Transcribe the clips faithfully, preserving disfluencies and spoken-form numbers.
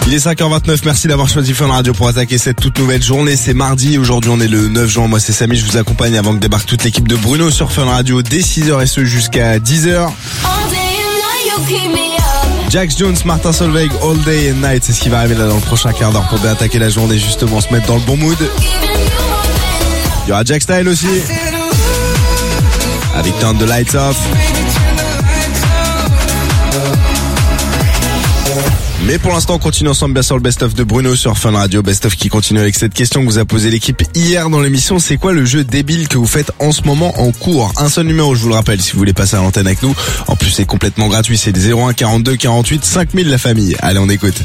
Il est cinq heures vingt-neuf, merci d'avoir choisi Fun Radio pour attaquer cette toute nouvelle journée. C'est mardi, aujourd'hui on est le neuf juin, moi c'est Samy, je vous accompagne avant que débarque toute l'équipe de Bruno sur Fun Radio dès six heures et ce jusqu'à dix heures. Jax Jones, Martin Solveig, All Day and Night, c'est ce qui va arriver là dans le prochain quart d'heure pour bien attaquer la journée, justement se mettre dans le bon mood. Il y aura Jack Style aussi, avec Turn the Lights Off. Mais pour l'instant, on continue ensemble bien sûr le best-of de Bruno sur Fun Radio. Best-of qui continue avec cette question que vous a posée l'équipe hier dans l'émission. C'est quoi le jeu débile que vous faites en ce moment en cours? Un seul numéro, je vous le rappelle, si vous voulez passer à l'antenne avec nous. En plus, c'est complètement gratuit. C'est zéro un quarante-deux quarante-huit cinq mille la famille. Allez, on écoute.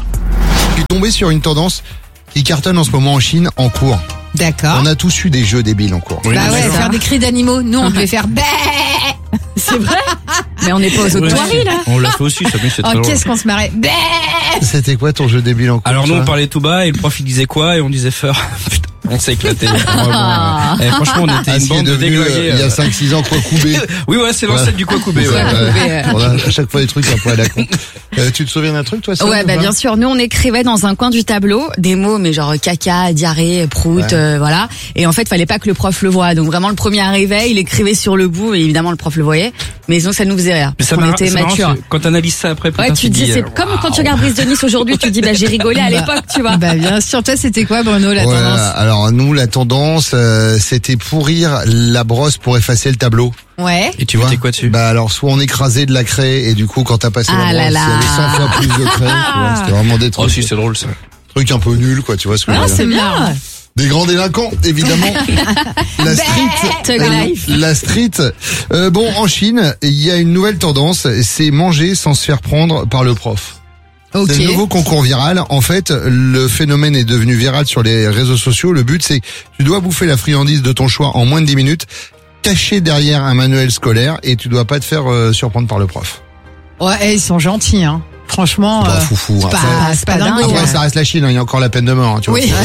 Je suis tombé sur une tendance qui cartonne en ce moment en Chine en cours. D'accord. On a tous eu des jeux débiles en cours. Bah ouais, faire des cris d'animaux. Nous, on devait faire bé. C'est vrai. Mais on n'est pas aux autres soirées, là. On l'a fait aussi, ça c'est très Oh, drôle. qu'est-ce qu'on se marrait. Bé. C'était quoi ton jeu débile en cours? Alors nous ça on parlait tout bas et le prof il disait quoi et on disait feur. Putain, on s'est éclaté. Vraiment. Et franchement on était Ah, une ce qui est bande de devenu, déglingués. euh, il y a cinq six ans quoi coubé. Oui ouais c'est l'ancêtre du quoi coubé. Ouais, Ouais. ouais. On a à chaque fois des trucs un peu à la con. Euh, tu te souviens d'un truc toi ça? Ouais, bah bien sûr. Nous, on écrivait dans un coin du tableau des mots, mais genre caca, diarrhée, prout, Ouais. euh, voilà. Et en fait, fallait pas que le prof le voie. Donc vraiment, le premier arrivait, il écrivait sur le bout, et évidemment, le prof le voyait. Mais sinon, ça nous faisait rire. Mais ça on marra- était c'est marrant, matures. c'est- quand t'analyses ça après, putain, Ouais, tu dis, dis, c'est euh, comme quand tu regardes Brise de Nice aujourd'hui, tu dis, bah j'ai rigolé à l'époque, tu vois. Bah bien sûr. Toi, c'était quoi, Bruno, la Ouais, tendance? alors nous la tendance euh, c'était pourrir la brosse pour effacer le tableau. Ouais. Et tu vois mettais quoi dessus? Bah alors soit on écrasait de la craie et du coup quand t'as passé Ah la là brosse, il y avait là. cent fois plus de craie. Tu vois, c'était vraiment des Oh trucs, si c'est drôle ça. trucs un peu nuls quoi. Tu vois ce que je Ah, veux dire. c'est bien. Des grands délinquants, évidemment. La street, Thug euh, life. la street. Euh, bon, en Chine, il y a une nouvelle tendance, c'est manger sans se faire prendre par le prof. Ok. C'est le nouveau concours viral. En fait, le phénomène est devenu viral sur les réseaux sociaux. Le but, c'est que tu dois bouffer la friandise de ton choix en moins de dix minutes, caché derrière un manuel scolaire, et tu dois pas te faire euh, surprendre par le prof. Ouais, ils sont gentils, hein. Franchement. Pas euh, foufou. c'est Après, pas, c'est pas pas dingue. dingue. après, hein. ça reste la Chine. hein, Il y a encore la peine de mort. hein, tu vois. Oui.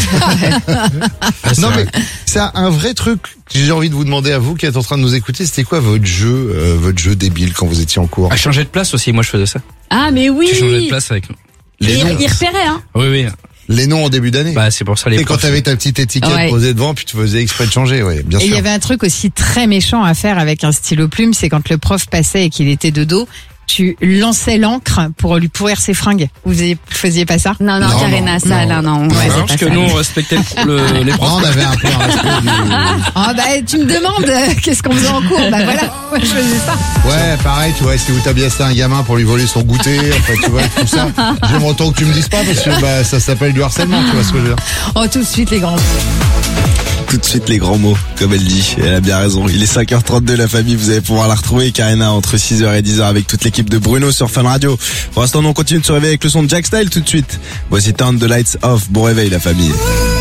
Ah, c'est Non vrai. mais c'est un vrai truc que j'ai envie de vous demander à vous qui êtes en train de nous écouter. C'était quoi votre jeu, euh, votre jeu débile quand vous étiez en cours? À changer de place aussi, moi je faisais ça. Ah, mais oui. Tu changeais de place avec. Et Les il, noms, il repérait, hein. Oui oui. les noms en début d'année. Bah c'est pour ça les Et quand profs. t'avais ta petite étiquette Ouais. posée devant, puis tu faisais exprès de changer, oui, bien Et il sûr. y avait un truc aussi très méchant à faire avec un stylo plume, c'est quand le prof passait et qu'il était de dos, tu lançais l'encre pour lui pourrir ses fringues. Vous faisiez, vous faisiez pas ça? Non, non, Non, Karina, non, ça, non. là, non. Ouais, Ouais, non, c'est parce pas que ça. nous on respectait le- les Non, profs. on avait un peu un respect du... Ah bah tu me demandes euh, qu'est-ce qu'on faisait en cours. Bah voilà, moi je faisais ça. Ouais, pareil, tu vois, si vous tabiassez un gamin pour lui voler son goûter, enfin, tu vois, tout ça. J'aime autant que tu me dises pas, parce que bah, ça s'appelle du harcèlement, tu vois ce que je veux dire. Oh tout de suite les grands. Tout de suite les grands mots, comme elle dit. Elle a bien raison. Il est cinq heures trente-deux, la famille. Vous allez pouvoir la retrouver, Karina, entre six heures et dix heures avec toute l'équipe de Bruno sur Fun Radio. Pour l'instant, nous, on continue de se réveiller avec le son de Jack Style tout de suite. Voici Turn the Lights Off. Bon réveil, la famille.